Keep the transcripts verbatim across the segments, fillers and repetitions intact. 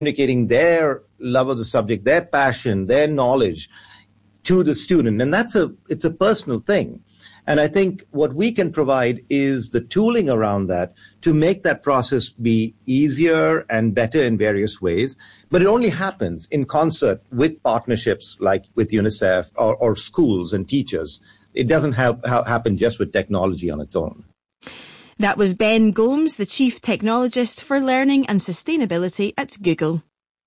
communicating their love of the subject, their passion, their knowledge to the student. And that's a, it's a personal thing. And I think what we can provide is the tooling around that to make that process be easier and better in various ways. But it only happens in concert with partnerships like with UNICEF or, or schools and teachers. It doesn't have, ha- happen just with technology on its own. That was Ben Gomes, the Chief Technologist for Learning and Sustainability at Google.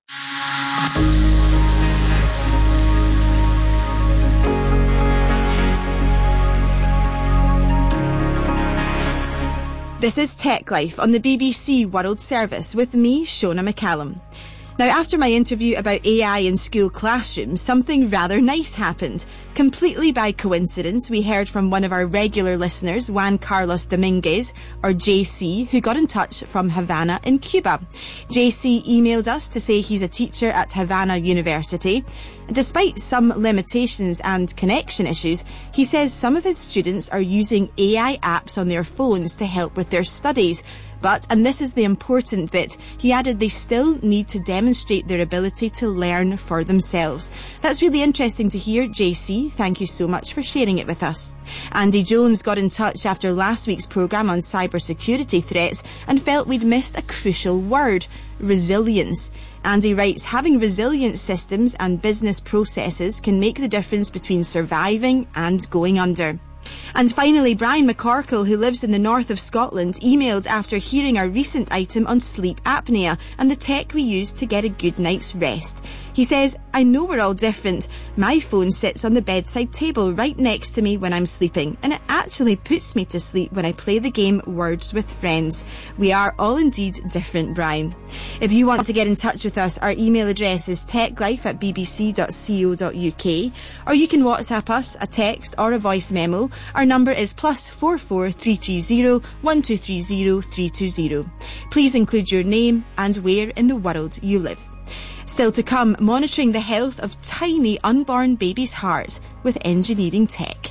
This is Tech Life on the B B C World Service with me, Shona McCallum. Now, after my interview about A I in school classrooms, something rather nice happened. Completely by coincidence, we heard from one of our regular listeners, Juan Carlos Dominguez, or J C, who got in touch from Havana in Cuba. J C emailed us to say he's a teacher at Havana University. Despite some limitations and connection issues, he says some of his students are using A I apps on their phones to help with their studies. But, and this is the important bit, he added they still need to demonstrate their ability to learn for themselves. That's really interesting to hear, J C. Thank you so much for sharing it with us. Andy Jones got in touch after last week's programme on cybersecurity threats and felt we'd missed a crucial word: resilience. Andy writes, having resilient systems and business processes can make the difference between surviving and going under. And finally, Brian McCorkle, who lives in the north of Scotland, emailed after hearing our recent item on sleep apnea and the tech we use to get a good night's rest. He says, I know we're all different. My phone sits on the bedside table right next to me when I'm sleeping, and it actually puts me to sleep when I play the game Words with Friends. We are all indeed different, Brian. If you want to get in touch with us, our email address is techlife at b b c dot co dot u k, or you can WhatsApp us a text or a voice memo. Our number is plus four four three three zero one two three zero three two zero. Please include your name and where in the world you live. Still to come, monitoring the health of tiny unborn babies' hearts with engineering tech.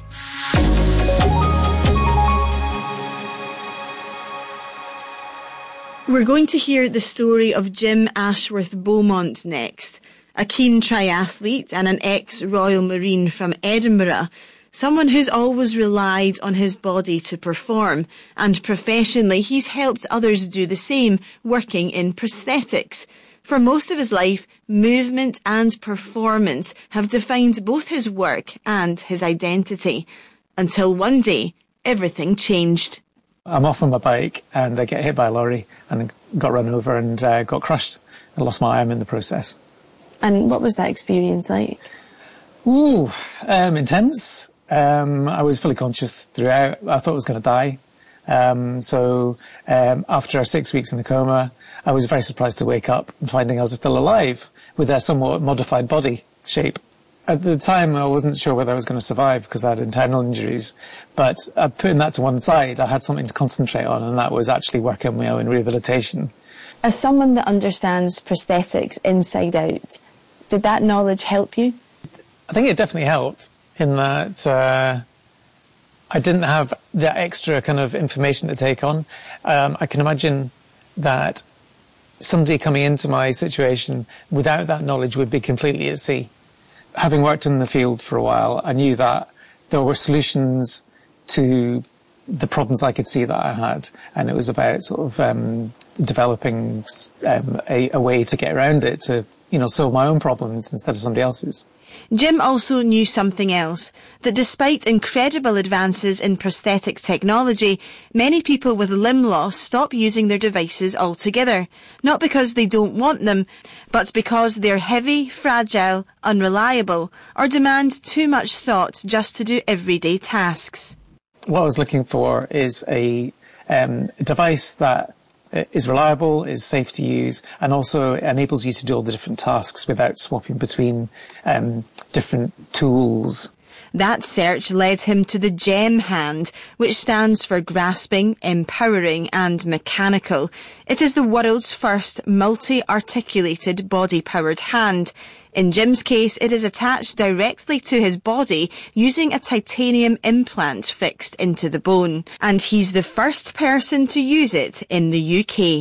We're going to hear the story of Jim Ashworth Beaumont next, a keen triathlete and an ex-Royal Marine from Edinburgh. Someone who's always relied on his body to perform, and professionally he's helped others do the same, working in prosthetics. For most of his life, movement and performance have defined both his work and his identity. Until one day, everything changed. I'm off on my bike and I get hit by a lorry and got run over and uh, got crushed and lost my arm in the process. And what was that experience like? Ooh, um, intense. Um, I was fully conscious throughout. I thought I was going to die. Um, so um, after six weeks in a coma, I was very surprised to wake up and finding I was still alive with a somewhat modified body shape. At the time, I wasn't sure whether I was going to survive because I had internal injuries. But uh, putting that to one side, I had something to concentrate on, and that was actually working on my own rehabilitation. As someone that understands prosthetics inside out, did that knowledge help you? I think it definitely helped in that uh, I didn't have that extra kind of information to take on. Um, I can imagine that somebody coming into my situation without that knowledge would be completely at sea. Having worked in the field for a while, I knew that there were solutions to the problems I could see that I had, and it was about sort of um, developing um, a, a way to get around it, to, you know, solve my own problems instead of somebody else's. Jim also knew something else, that despite incredible advances in prosthetic technology, many people with limb loss stop using their devices altogether, not because they don't want them, but because they're heavy, fragile, unreliable, or demand too much thought just to do everyday tasks. What I was looking for is a um, device that is reliable, is safe to use, and also enables you to do all the different tasks without swapping between um, different tools. That search led him to the GEM hand, which stands for Grasping, Empowering and Mechanical. It is the world's first multi-articulated body-powered hand. In Jim's case, it is attached directly to his body using a titanium implant fixed into the bone. And he's the first person to use it in the U K.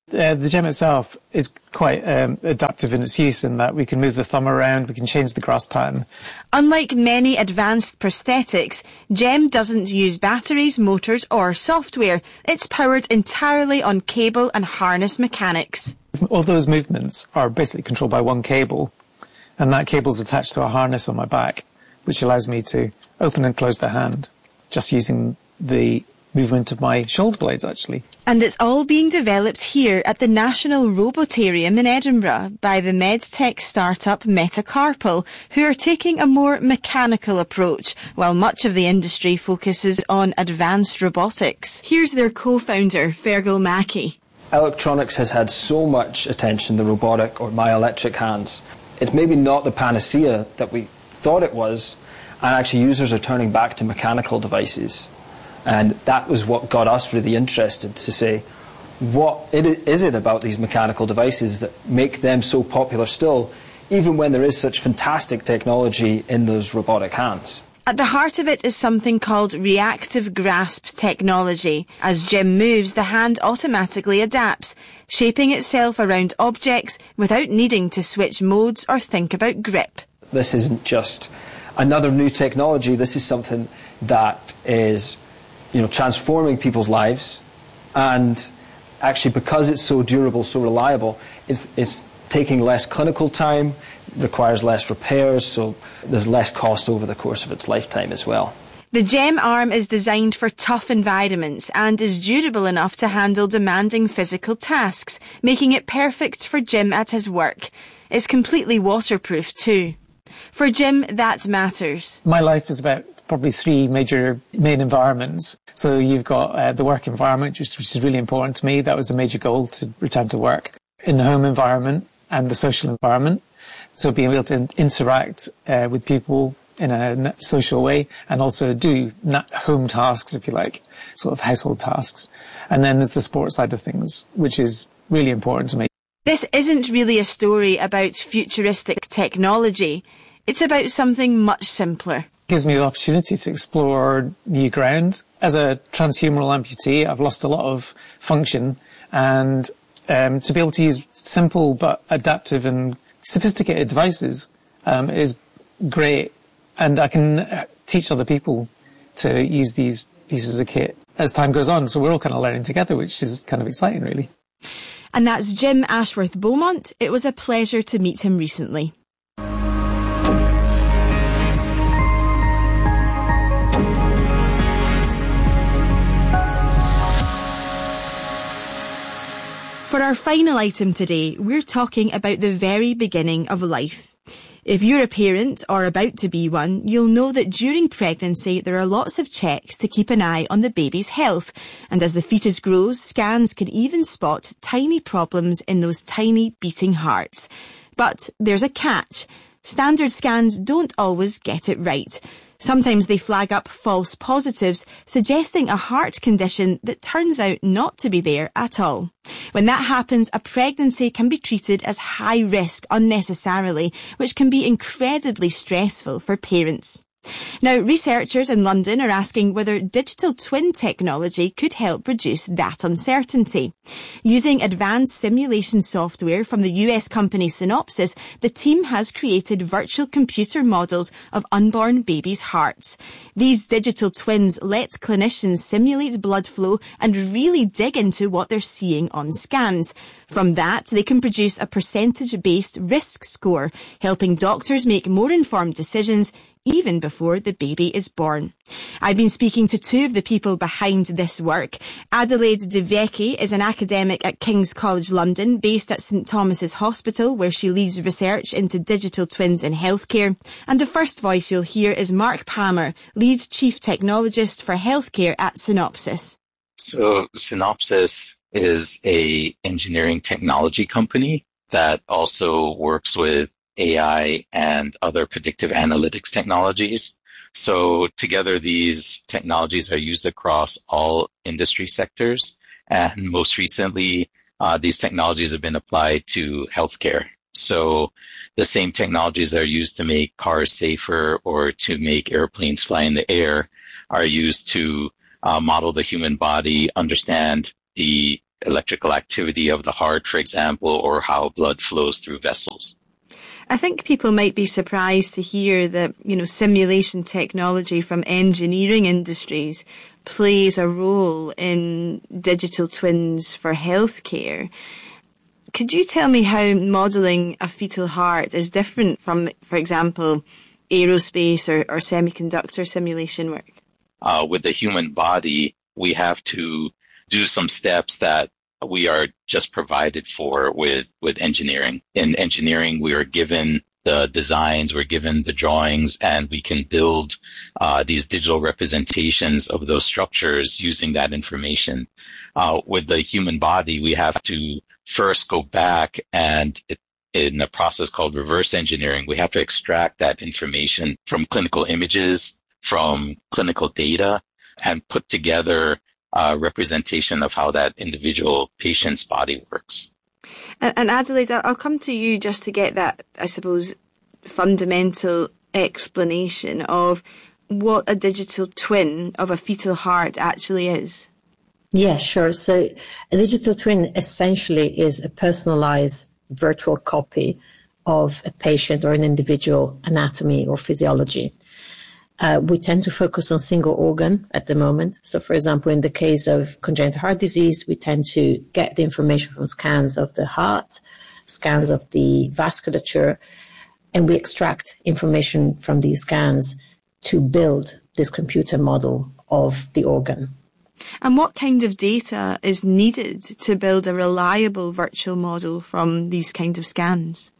Uh, the gem itself is quite um, adaptive in its use in that we can move the thumb around, we can change the grasp pattern. Unlike many advanced prosthetics, GEM doesn't use batteries, motors or software. It's powered entirely on cable and harness mechanics. All those movements are basically controlled by one cable, and that cable is attached to a harness on my back, which allows me to open and close the hand, just using the movement of my shoulder blades, actually. And it's all being developed here at the National Robotarium in Edinburgh by the medtech startup Metacarpal, who are taking a more mechanical approach, while much of the industry focuses on advanced robotics. Here's their co-founder, Fergal Mackey. Electronics has had so much attention, the robotic or myoelectric hands. It's maybe not the panacea that we thought it was, and actually users are turning back to mechanical devices. And that was what got us really interested to say, what is it about these mechanical devices that make them so popular still, even when there is such fantastic technology in those robotic hands? At the heart of it is something called reactive grasp technology. As Jim moves, the hand automatically adapts, shaping itself around objects without needing to switch modes or think about grip. This isn't just another new technology. This is something that is, you know, transforming people's lives, and actually, because it's so durable, so reliable, it's, it's taking less clinical time, requires less repairs, so there's less cost over the course of its lifetime as well. The GEM arm is designed for tough environments and is durable enough to handle demanding physical tasks, making it perfect for Jim at his work. It's completely waterproof too. For Jim, that matters. My life is about probably three major main environments. So you've got uh, the work environment, which, which is really important to me. That was a major goal, to return to work. In the home environment and the social environment. So being able to interact uh, with people in a social way, and also do home tasks, if you like, sort of household tasks. And then there's the sports side of things, which is really important to me. This isn't really a story about futuristic technology. It's about something much simpler. Gives me the opportunity to explore new ground. As a transhumeral amputee, I've lost a lot of function, and um, to be able to use simple but adaptive and sophisticated devices um, is great, and I can teach other people to use these pieces of kit as time goes on. So we're all kind of learning together, which is kind of exciting, really. And that's Jim Ashworth-Beaumont. It was a pleasure to meet him recently. For our final item today, we're talking about the very beginning of life. If you're a parent or about to be one, you'll know that during pregnancy there are lots of checks to keep an eye on the baby's health, and as the fetus grows, scans can even spot tiny problems in those tiny beating hearts. But there's a catch. Standard scans don't always get it right. Sometimes they flag up false positives, suggesting a heart condition that turns out not to be there at all. When that happens, a pregnancy can be treated as high risk unnecessarily, which can be incredibly stressful for parents. Now, researchers in London are asking whether digital twin technology could help reduce that uncertainty. Using advanced simulation software from the U S company Synopsys, the team has created virtual computer models of unborn babies' hearts. These digital twins let clinicians simulate blood flow and really dig into what they're seeing on scans. From that, they can produce a percentage-based risk score, helping doctors make more informed decisions even before the baby is born. I've been speaking to two of the people behind this work. Adelaide DeVecchi is an academic at King's College London, based at St Thomas's Hospital, where she leads research into digital twins in healthcare. And the first voice you'll hear is Mark Palmer, lead chief technologist for healthcare at Synopsys. So Synopsys is a engineering technology company that also works with A I and other predictive analytics technologies. So together, these technologies are used across all industry sectors. And most recently, uh, these technologies have been applied to healthcare. So the same technologies that are used to make cars safer or to make airplanes fly in the air are used to uh, model the human body, understand the electrical activity of the heart, for example, or how blood flows through vessels. I think people might be surprised to hear that, you know, simulation technology from engineering industries plays a role in digital twins for healthcare. Could you tell me how modelling a fetal heart is different from, for example, aerospace or, or semiconductor simulation work? Uh, with the human body, we have to do some steps that we are just provided for with, with engineering. In engineering, we are given the designs, we're given the drawings, and we can build uh, these digital representations of those structures using that information. Uh, with the human body, we have to first go back and it, in a process called reverse engineering, we have to extract that information from clinical images, from clinical data, and put together a representation of how that individual patient's body works. And, and Adelaide, I'll come to you just to get that, I suppose, fundamental explanation of what a digital twin of a fetal heart actually is. Yeah, sure. So a digital twin essentially is a personalized virtual copy of a patient or an individual anatomy or physiology. Uh, we tend to focus on single organ at the moment. So, for example, in the case of congenital heart disease, we tend to get the information from scans of the heart, scans of the vasculature, and we extract information from these scans to build this computer model of the organ. And what kind of data is needed to build a reliable virtual model from these kind of scans?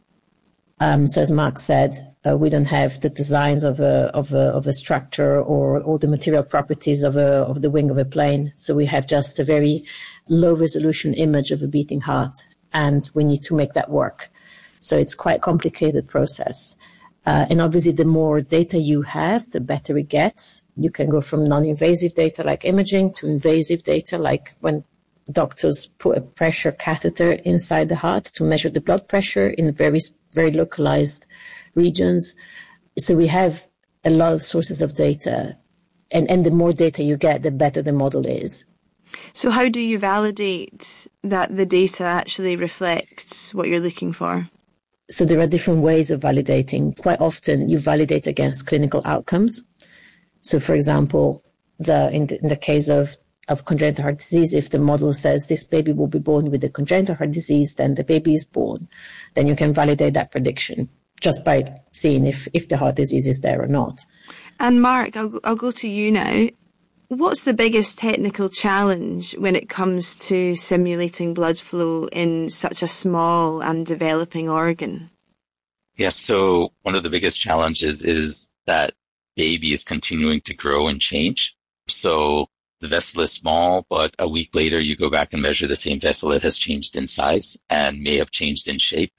Um, so as Mark said, uh, we don't have the designs of a, of a, of a structure or all the material properties of a, of the wing of a plane. So we have just a very low resolution image of a beating heart, and we need to make that work. So it's quite a complicated process. Uh, and obviously the more data you have, the better it gets. You can go from non-invasive data like imaging to invasive data like when doctors put a pressure catheter inside the heart to measure the blood pressure in very, very localized regions. So we have a lot of sources of data, and, and the more data you get, the better the model is. So how do you validate that the data actually reflects what you're looking for? So there are different ways of validating. Quite often you validate against clinical outcomes. So for example, the in the, in the case of of congenital heart disease, if the model says this baby will be born with a congenital heart disease, then the baby is born. Then you can validate that prediction just by seeing if, if the heart disease is there or not. And Mark, I'll, I'll go to you now. What's the biggest technical challenge when it comes to simulating blood flow in such a small and developing organ? Yes, so one of the biggest challenges is that baby is continuing to grow and change. So the vessel is small, but a week later you go back and measure the same vessel. It has changed in size and may have changed in shape.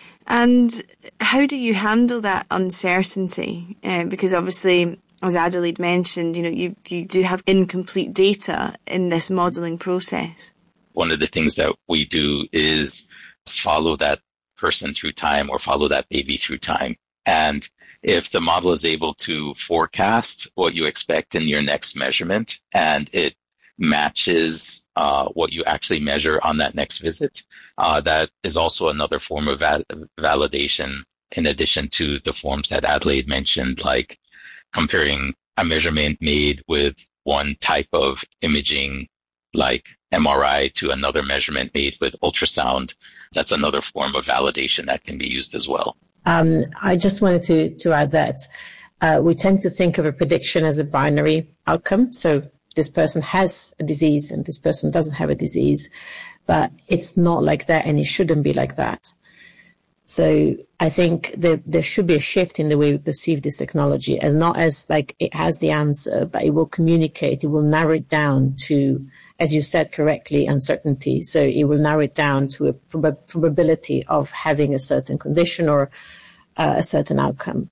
And how do you handle that uncertainty? Uh, because obviously, as Adelaide mentioned, you know, you, you do have incomplete data in this modelling process. One of the things that we do is follow that person through time or follow that baby through time. And if the model is able to forecast what you expect in your next measurement and it matches uh, what you actually measure on that next visit, uh, that is also another form of va- validation in addition to the forms that Adelaide mentioned, like comparing a measurement made with one type of imaging like M R I to another measurement made with ultrasound. That's another form of validation that can be used as well. Um, I just wanted to, to add that uh, we tend to think of a prediction as a binary outcome. So this person has a disease and this person doesn't have a disease, but it's not like that and it shouldn't be like that. So I think there, there should be a shift in the way we perceive this technology as not as like it has the answer, but it will communicate, it will narrow it down to, as you said correctly, uncertainty. So it will narrow it down to a prob- probability of having a certain condition or uh, a certain outcome.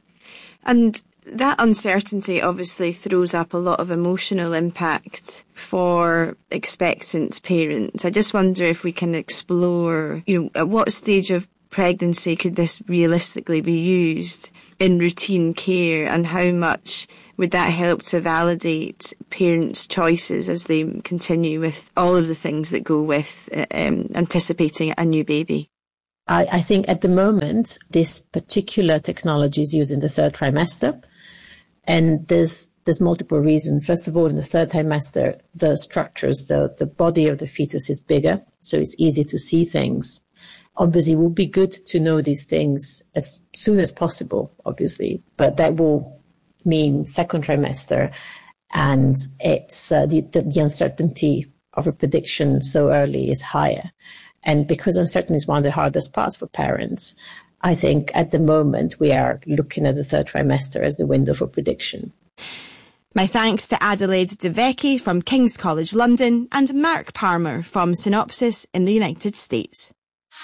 And that uncertainty obviously throws up a lot of emotional impact for expectant parents. I just wonder if we can explore, you know, at what stage of pregnancy could this realistically be used in routine care, and how much would that help to validate parents' choices as they continue with all of the things that go with um, anticipating a new baby? I, I think at the moment, this particular technology is used in the third trimester. And there's there's multiple reasons. First of all, in the third trimester, the structures, the, the body of the fetus is bigger, so it's easy to see things. Obviously, it would be good to know these things as soon as possible, obviously, but that will mean second trimester, and it's uh, the, the, the uncertainty of a prediction so early is higher. And because uncertainty is one of the hardest parts for parents, I think at the moment we are looking at the third trimester as the window for prediction. My thanks to Adelaide Devecchi from King's College London and Mark Palmer from Synopsys in the United States.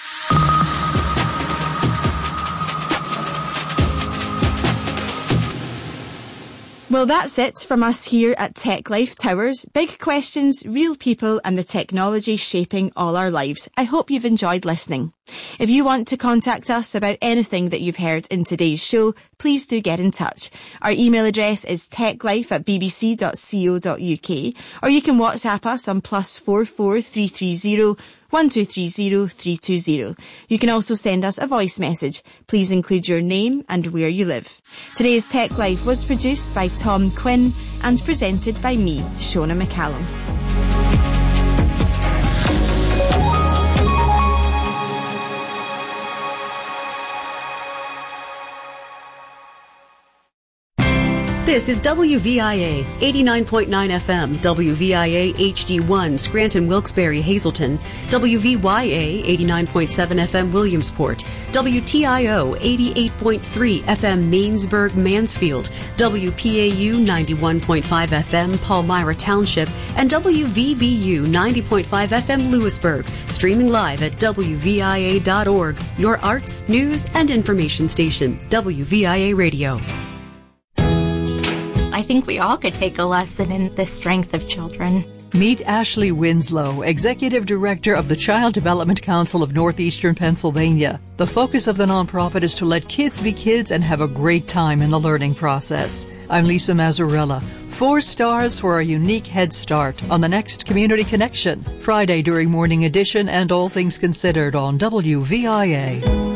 Well, that's it from us here at Tech Life Towers. Big questions, real people, and the technology shaping all our lives. I hope you've enjoyed listening. If you want to contact us about anything that you've heard in today's show, please do get in touch. Our email address is techlife at bbc dot co dot uk, or you can WhatsApp us on plus four four three three zero one two three zero three two zero. You can also send us a voice message. Please include your name and where you live. Today's Tech Life was produced by Tom Quinn and presented by me, Shona McCallum. This is W V I A eighty-nine point nine F M, W V I A H D one, Scranton, Wilkes-Barre, Hazleton, W V Y A eighty-nine point seven F M, Williamsport, W T I O eighty-eight point three F M, Mainsburg, Mansfield, W P A U ninety-one point five F M, Palmyra Township, and W V B U ninety point five F M, Lewisburg. Streaming live at W V I A dot org, your arts, news, and information station, W V I A Radio. I think we all could take a lesson in the strength of children. Meet Ashley Winslow, Executive Director of the Child Development Council of Northeastern Pennsylvania. The focus of the nonprofit is to let kids be kids and have a great time in the learning process. I'm Lisa Mazzarella. Four stars for a unique head start on the next Community Connection, Friday during Morning Edition and All Things Considered on W V I A.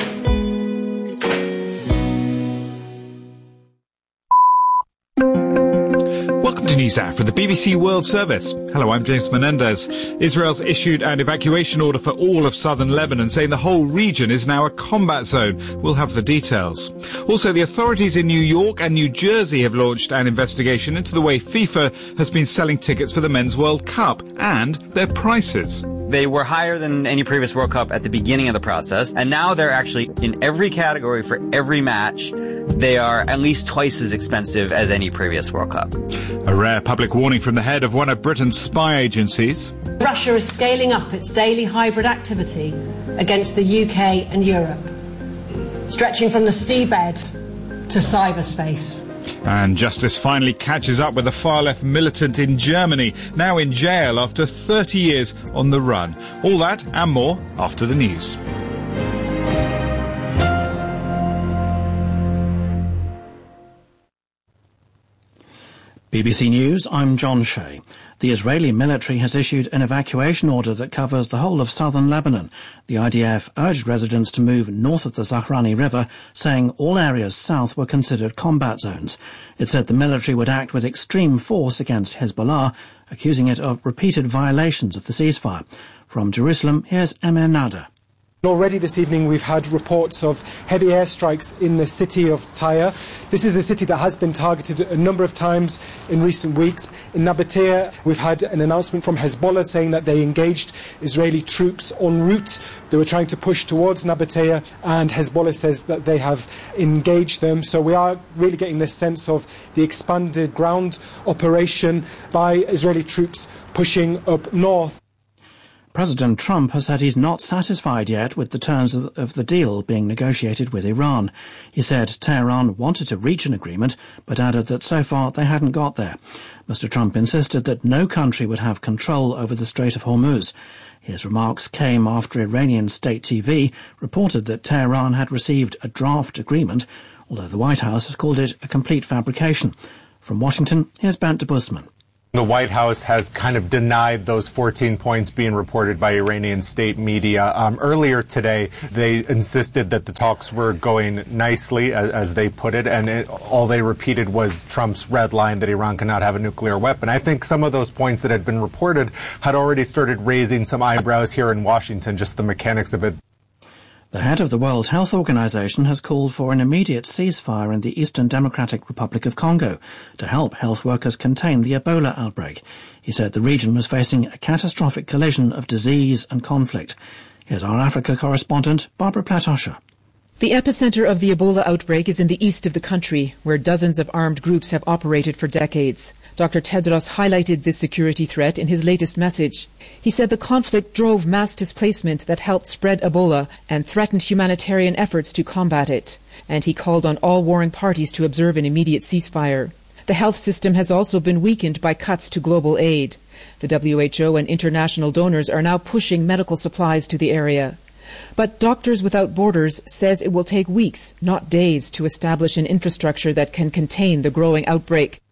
Welcome to NewsHour for the B B C World Service. Hello, I'm James Menendez. Israel's issued an evacuation order for all of southern Lebanon, saying the whole region is now a combat zone. We'll have the details. Also, the authorities in New York and New Jersey have launched an investigation into the way FIFA has been selling tickets for the Men's World Cup and their prices. They were higher than any previous World Cup at the beginning of the process, and now they're actually in every category for every match. They are at least twice as expensive as any previous World Cup. A rare public warning from the head of one of Britain's spy agencies. Russia is scaling up its daily hybrid activity against the U K and Europe, stretching from the seabed to cyberspace. And justice finally catches up with a far-left militant in Germany, now in jail after thirty years on the run. All that and more after the news. B B C News, I'm John Shea. The Israeli military has issued an evacuation order that covers the whole of southern Lebanon. The I D F urged residents to move north of the Zahrani River, saying all areas south were considered combat zones. It said the military would act with extreme force against Hezbollah, accusing it of repeated violations of the ceasefire. From Jerusalem, here's Emir Nada. Already this evening we've had reports of heavy airstrikes in the city of Tyre. This is a city that has been targeted a number of times in recent weeks. In Nabatea we've had an announcement from Hezbollah saying that they engaged Israeli troops en route. They were trying to push towards Nabatea, and Hezbollah says that they have engaged them. So we are really getting this sense of the expanded ground operation by Israeli troops pushing up north. President Trump has said he's not satisfied yet with the terms of, of the deal being negotiated with Iran. He said Tehran wanted to reach an agreement, but added that so far they hadn't got there. Mister Trump insisted that no country would have control over the Strait of Hormuz. His remarks came after Iranian state T V reported that Tehran had received a draft agreement, although the White House has called it a complete fabrication. From Washington, here's Bent de Busman. The White House has kind of denied those fourteen points being reported by Iranian state media. Um, earlier today, they insisted that the talks were going nicely, as, as they put it, and it, all they repeated was Trump's red line that Iran cannot have a nuclear weapon. I think some of those points that had been reported had already started raising some eyebrows here in Washington, just the mechanics of it. The head of the World Health Organization has called for an immediate ceasefire in the Eastern Democratic Republic of Congo to help health workers contain the Ebola outbreak. He said the region was facing a catastrophic collision of disease and conflict. Here's our Africa correspondent, Barbara Platt-Usher. The epicenter of the Ebola outbreak is in the east of the country, where dozens of armed groups have operated for decades. Doctor Tedros highlighted this security threat in his latest message. He said the conflict drove mass displacement that helped spread Ebola and threatened humanitarian efforts to combat it. And he called on all warring parties to observe an immediate ceasefire. The health system has also been weakened by cuts to global aid. The W H O and international donors are now pushing medical supplies to the area. But Doctors Without Borders says it will take weeks, not days, to establish an infrastructure that can contain the growing outbreak.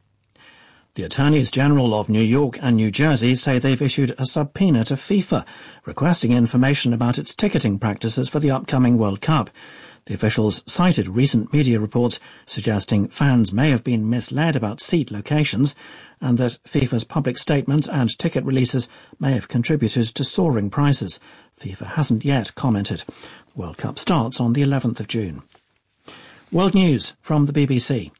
The Attorneys General of New York and New Jersey say they've issued a subpoena to FIFA, requesting information about its ticketing practices for the upcoming World Cup. The officials cited recent media reports suggesting fans may have been misled about seat locations and that FIFA's public statements and ticket releases may have contributed to soaring prices. FIFA hasn't yet commented. The World Cup starts on the eleventh of June. World News from the B B C.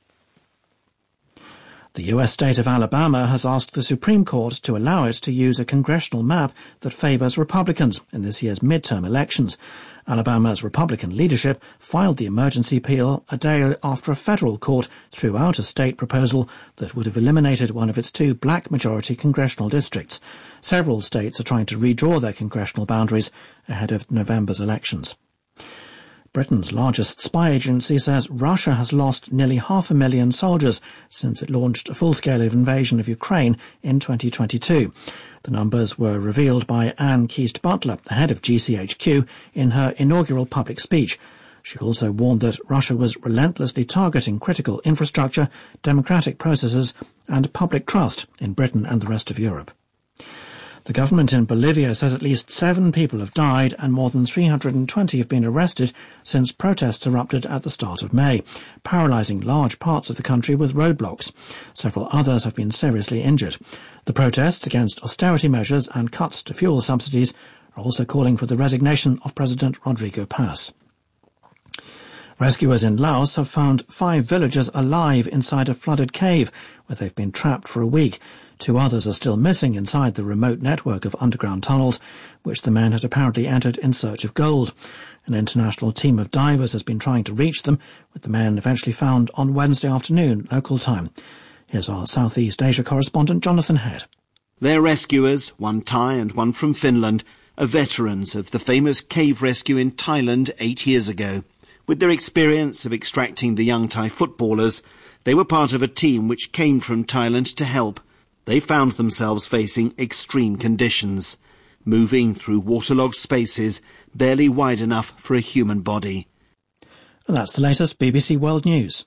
The U S state of Alabama has asked the Supreme Court to allow it to use a congressional map that favours Republicans in this year's midterm elections. Alabama's Republican leadership filed the emergency appeal a day after a federal court threw out a state proposal that would have eliminated one of its two black-majority congressional districts. Several states are trying to redraw their congressional boundaries ahead of November's elections. Britain's largest spy agency says Russia has lost nearly half a million soldiers since it launched a full-scale invasion of Ukraine in twenty twenty-two. The numbers were revealed by Anne Keast-Butler, the head of G C H Q, in her inaugural public speech. She also warned that Russia was relentlessly targeting critical infrastructure, democratic processes and public trust in Britain and the rest of Europe. The government in Bolivia says at least seven people have died and more than three hundred twenty have been arrested since protests erupted at the start of May, paralysing large parts of the country with roadblocks. Several others have been seriously injured. The protests against austerity measures and cuts to fuel subsidies are also calling for the resignation of President Rodrigo Paz. Rescuers in Laos have found five villagers alive inside a flooded cave where they've been trapped for a week. Two others are still missing inside the remote network of underground tunnels, which the men had apparently entered in search of gold. An international team of divers has been trying to reach them, with the men eventually found on Wednesday afternoon, local time. Here's our Southeast Asia correspondent, Jonathan Head. Their rescuers, one Thai and one from Finland, are veterans of the famous cave rescue in Thailand eight years ago. With their experience of extracting the young Thai footballers, they were part of a team which came from Thailand to help. They found themselves facing extreme conditions, moving through waterlogged spaces barely wide enough for a human body. And that's the latest B B C World News.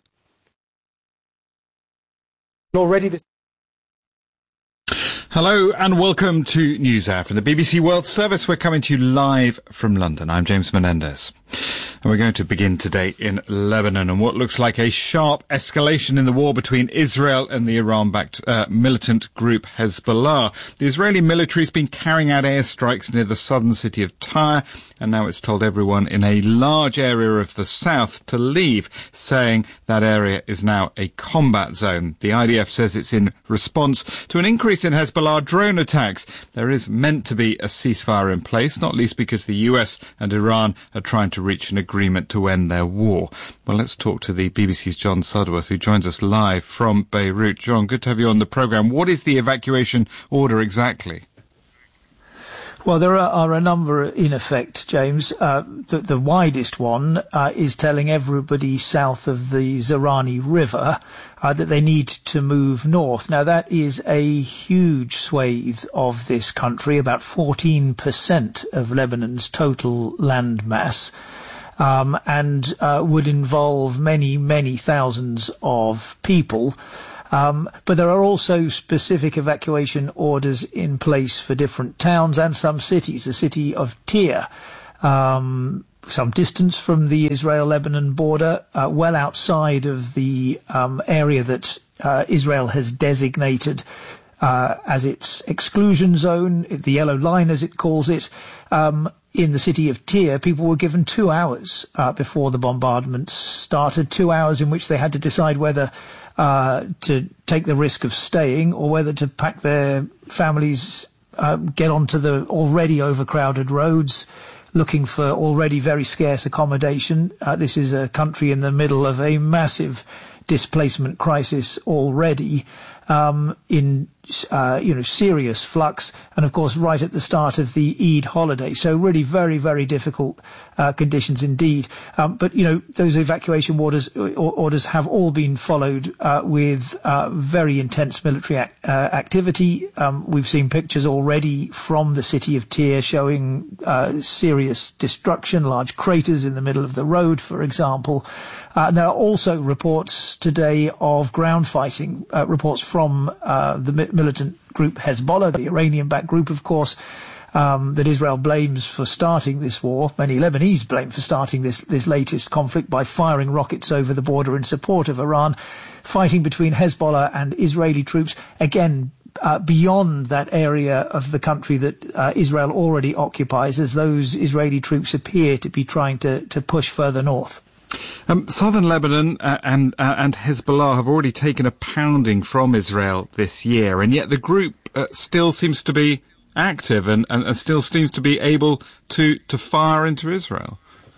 Already this Hello and welcome to NewsHour from the B B C World Service. We're coming to you live from London. I'm James Menendez. And we're going to begin today in Lebanon and what looks like a sharp escalation in the war between Israel and the Iran-backed uh, militant group Hezbollah. The Israeli military has been carrying out airstrikes near the southern city of Tyre, and now it's told everyone in a large area of the south to leave, saying that area is now a combat zone. The I D F says it's in response to an increase in Hezbollah drone attacks. There is meant to be a ceasefire in place, not least because the U S and Iran are trying to reach an agreement to end their war. Well, let's talk to the B B C's John Sudworth, who joins us live from Beirut. John, good to have you on the programme. What is the evacuation order exactly? Well, there are, are a number in effect, James. Uh, the, the widest one uh, is telling everybody south of the Zerani River uh, that they need to move north. Now, that is a huge swathe of this country, about fourteen percent of Lebanon's total land mass, um, and uh, would involve many, many thousands of people. Um, but there are also specific evacuation orders in place for different towns and some cities. The city of Tyre, um, some distance from the Israel-Lebanon border, uh, well outside of the um, area that uh, Israel has designated uh, as its exclusion zone, the yellow line as it calls it. Um, in the city of Tyre, people were given two hours uh, before the bombardments started, two hours in which they had to decide whether Uh, to take the risk of staying or whether to pack their families, uh, get onto the already overcrowded roads, looking for already very scarce accommodation. Uh, this is a country in the middle of a massive displacement crisis already, um, in uh, you know serious flux, and of course right at the start of the Eid holiday. So really very, very difficult uh, conditions indeed. Um, but you know those evacuation orders orders have all been followed uh, with uh, very intense military ac- uh, activity. Um, we've seen pictures already from the city of Tyre showing uh, serious destruction, large craters in the middle of the road, for example. Uh, there are also reports today of ground fighting, uh, reports from uh, the mi- militant group Hezbollah, the Iranian-backed group, of course, um, that Israel blames for starting this war. Many Lebanese blame for starting this, this latest conflict by firing rockets over the border in support of Iran. Fighting between Hezbollah and Israeli troops, again, Uh, beyond that area of the country that uh, Israel already occupies, as those Israeli troops appear to be trying to, to push further north. Um, southern Lebanon uh, and uh, and Hezbollah have already taken a pounding from Israel this year, and yet the group uh, still seems to be active and, and, and still seems to be able to, to fire into Israel.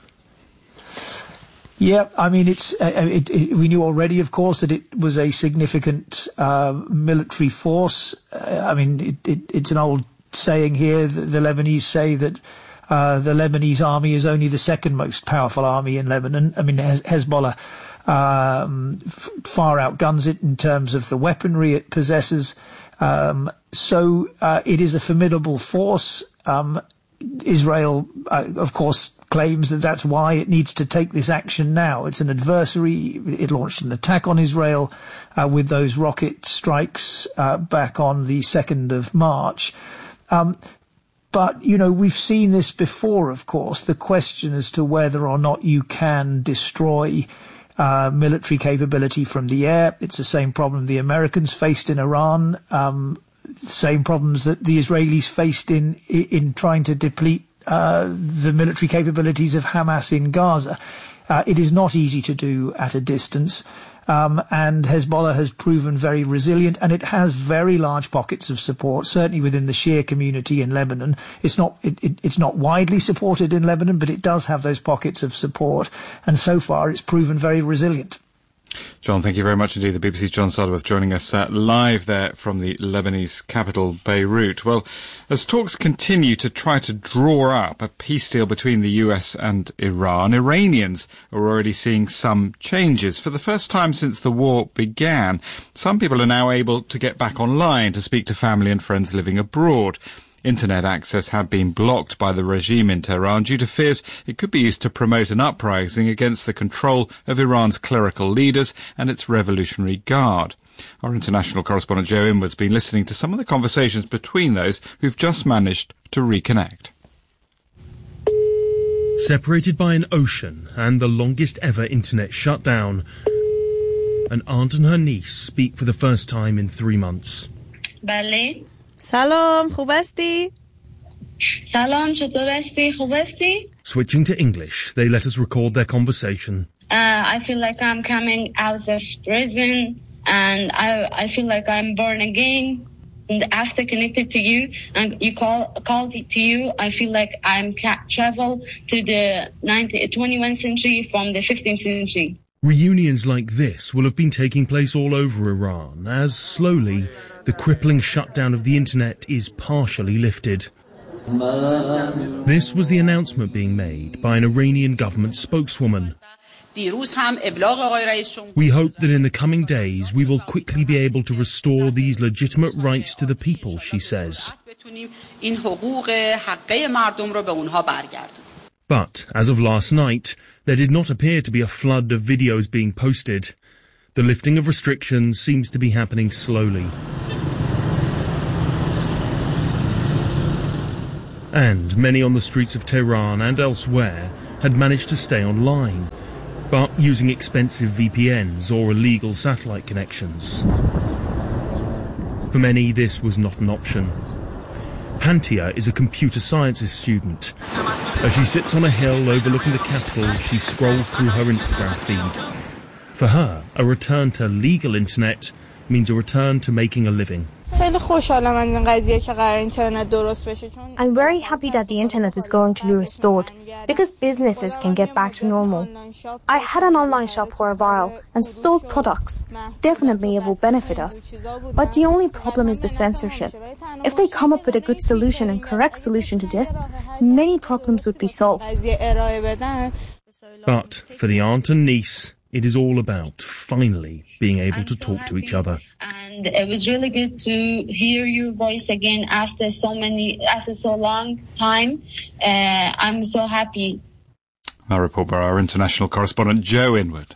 Yeah, I mean, it's uh, it, it, we knew already, of course, that it was a significant uh, military force. Uh, I mean, it, it, it's an old saying here that the Lebanese say that uh, the Lebanese army is only the second most powerful army in Lebanon. I mean, Hez- Hezbollah um, f- far outguns it in terms of the weaponry it possesses. Um, so uh, it is a formidable force. Um, Israel, uh, of course, claims that that's why it needs to take this action now. It's an adversary. It launched an attack on Israel uh, with those rocket strikes uh, back on the second of March. Um, but, you know, we've seen this before, of course, the question as to whether or not you can destroy uh, military capability from the air. It's the same problem the Americans faced in Iran, um, same problems that the Israelis faced in in trying to deplete Uh, the military capabilities of Hamas in Gaza. Uh, it is not easy to do at a distance, um, and Hezbollah has proven very resilient, and it has very large pockets of support, certainly within the Shia community in Lebanon. It's not it, it, it's not widely supported in Lebanon, but it does have those pockets of support, and so far it's proven very resilient. John, thank you very much indeed. The B B C's John Sutherworth joining us uh, live there from the Lebanese capital, Beirut. Well, as talks continue to try to draw up a peace deal between the U S and Iran, Iranians are already seeing some changes. For the first time since the war began, some people are now able to get back online to speak to family and friends living abroad. Internet access had been blocked by the regime in Tehran due to fears it could be used to promote an uprising against the control of Iran's clerical leaders and its Revolutionary Guard. Our international correspondent Joe Inwood's been listening to some of the conversations between those who've just managed to reconnect. Separated by an ocean and the longest ever internet shutdown, an aunt and her niece speak for the first time in three months. Bale. سلام خوب هستی؟ سلام چطور هستی؟ خوب هستی؟ Switching to English, they let us record their conversation. Uh, I feel like I'm coming out of prison and I I feel like I'm born again. And after connected to you and you call called to you, I feel like I'm ca- travel to the nineteenth, twenty-first century from the fifteenth century. Reunions like this will have been taking place all over Iran as slowly the crippling shutdown of the internet is partially lifted. This was the announcement being made by an Iranian government spokeswoman. We hope that in the coming days we will quickly be able to restore these legitimate rights to the people, she says. But, as of last night, there did not appear to be a flood of videos being posted. The lifting of restrictions seems to be happening slowly. And many on the streets of Tehran and elsewhere had managed to stay online, but using expensive V P Ns or illegal satellite connections. For many, this was not an option. Pantia is a computer sciences student. As she sits on a hill overlooking the capital, she scrolls through her Instagram feed. For her, a return to legal internet means a return to making a living. I'm very happy that the internet is going to be restored because businesses can get back to normal. I had an online shop for a while and sold products. Definitely it will benefit us. But the only problem is the censorship. If they come up with a good solution and correct solution to this, many problems would be solved. But for the aunt and niece, it is all about finally being able I'm to so talk happy. to each other. And it was really good to hear your voice again after so many, after so long time. Uh, I'm so happy. A report by our international correspondent Joe Inwood.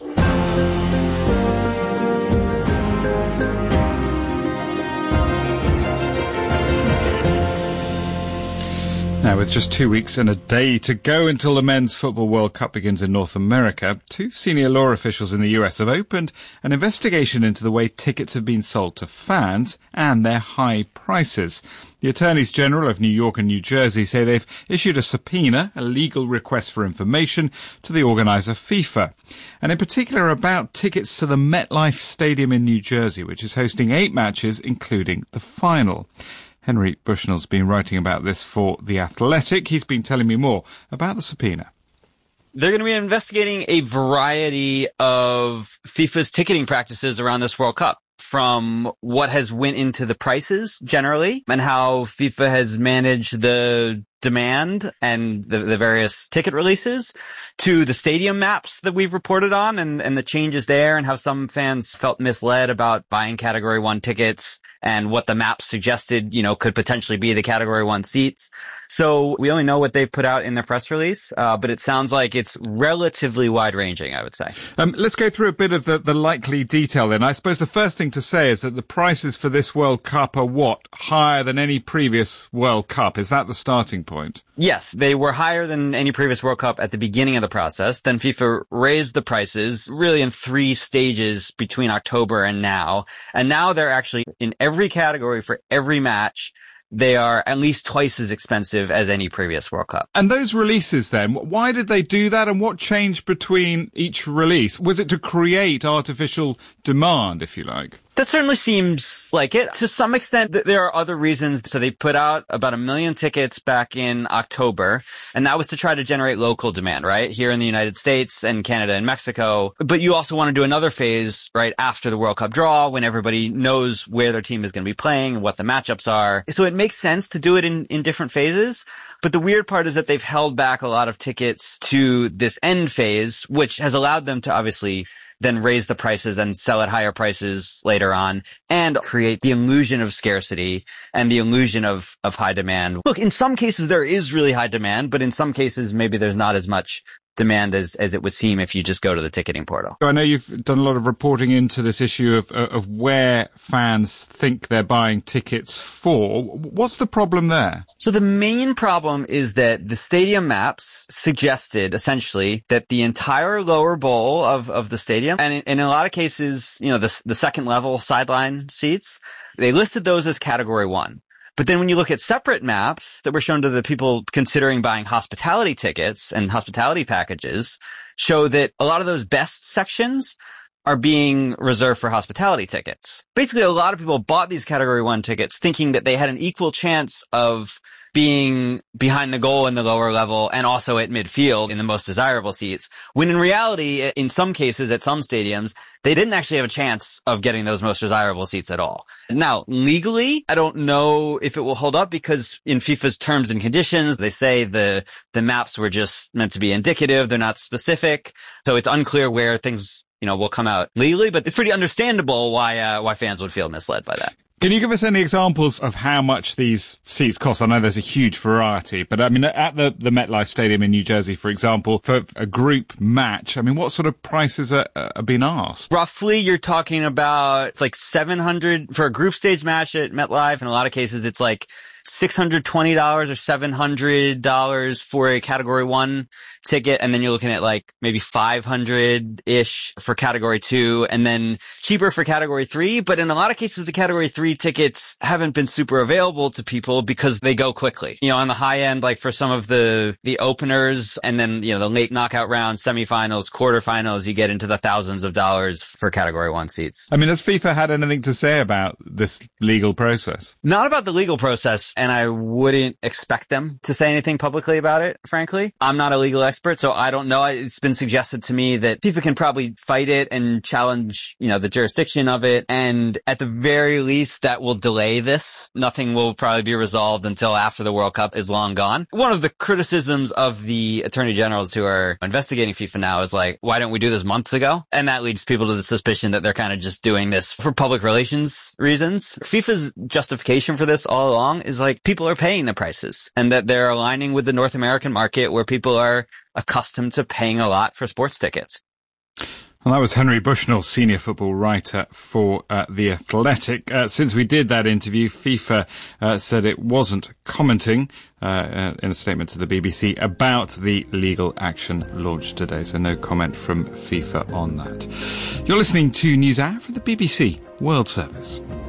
Now, with just two weeks and a day to go until the Men's Football World Cup begins in North America, two senior law officials in the U S have opened an investigation into the way tickets have been sold to fans and their high prices. The Attorneys General of New York and New Jersey say they've issued a subpoena, a legal request for information, to the organiser FIFA, and in particular about tickets to the MetLife Stadium in New Jersey, which is hosting eight matches, including the final. Henry Bushnell's been writing about this for The Athletic. He's been telling me more about the subpoena. They're going to be investigating a variety of FIFA's ticketing practices around this World Cup, from what has went into the prices generally and how FIFA has managed the demand and the, the various ticket releases, to the stadium maps that we've reported on and, and the changes there, and how some fans felt misled about buying Category one tickets and what the maps suggested, you know, could potentially be the Category one seats. So we only know what they've put out in their press release, uh, but it sounds like it's relatively wide-ranging, I would say. Um, let's go through a bit of the, the likely detail then. I suppose the first thing to say is that the prices for this World Cup are what? Higher than any previous World Cup. Is that the starting point? Yes, they were higher than any previous World Cup at the beginning of the process. Then FIFA raised the prices really in three stages between October and now. And now they're actually in every category for every match. They are at least twice as expensive as any previous World Cup. And those releases then, why did they do that and what changed between each release? Was it to create artificial demand, if you like? That certainly seems like it. To some extent, there are other reasons. So they put out about a million tickets back in October, and that was to try to generate local demand, right? Here in the United States and Canada and Mexico. But you also want to do another phase right after the World Cup draw, when everybody knows where their team is going to be playing and what the matchups are. So it makes sense to do it in, in different phases. But the weird part is that they've held back a lot of tickets to this end phase, which has allowed them to obviously then raise the prices and sell at higher prices later on and create the illusion of scarcity and the illusion of, of high demand. Look, in some cases there is really high demand, but in some cases maybe there's not as much demand as, as it would seem if you just go to the ticketing portal. I know you've done a lot of reporting into this issue of, of where fans think they're buying tickets for. What's the problem there? So the main problem is that the stadium maps suggested essentially that the entire lower bowl of, of the stadium, and in, in a lot of cases, you know, the, the second level sideline seats, they listed those as category one. But then when you look at separate maps that were shown to the people considering buying hospitality tickets and hospitality packages, show that a lot of those best sections are being reserved for hospitality tickets. Basically, a lot of people bought these Category one tickets thinking that they had an equal chance of being behind the goal in the lower level and also at midfield in the most desirable seats, when in reality, in some cases at some stadiums, they didn't actually have a chance of getting those most desirable seats at all. Now, legally, I don't know if it will hold up because in FIFA's terms and conditions, they say the, the maps were just meant to be indicative. They're not specific. So it's unclear where things, you know, will come out legally, but it's pretty understandable why, uh, why fans would feel misled by that. Can you give us any examples of how much these seats cost? I know there's a huge variety, but I mean, at the, the MetLife Stadium in New Jersey, for example, for a group match, I mean, what sort of prices are, are being asked? Roughly, you're talking about, it's like seven hundred for a group stage match at MetLife. In a lot of cases, it's like six hundred twenty dollars or seven hundred dollars for a Category one ticket. And then you're looking at like maybe five hundred-ish for Category two and then cheaper for Category three. But in a lot of cases, the Category three tickets haven't been super available to people because they go quickly. You know, on the high end, like for some of the, the openers and then, you know, the late knockout rounds, semifinals, quarterfinals, you get into the thousands of dollars for Category one seats. I mean, has FIFA had anything to say about this legal process? Not about the legal process. And I wouldn't expect them to say anything publicly about it, frankly. I'm not a legal expert, so I don't know. It's been suggested to me that FIFA can probably fight it and challenge, you know, the jurisdiction of it. And at the very least, that will delay this. Nothing will probably be resolved until after the World Cup is long gone. One of the criticisms of the attorney generals who are investigating FIFA now is like, why don't we do this months ago? And that leads people to the suspicion that they're kind of just doing this for public relations reasons. FIFA's justification for this all along is like people are paying the prices and that they're aligning with the North American market where people are accustomed to paying a lot for sports tickets. Well, that was Henry Bushnell, senior football writer for uh, The Athletic. Uh, since we did that interview, FIFA uh, said it wasn't commenting uh, uh, in a statement to the B B C about the legal action launched today, so no comment from FIFA on that. You're listening to NewsHour from the B B C World Service.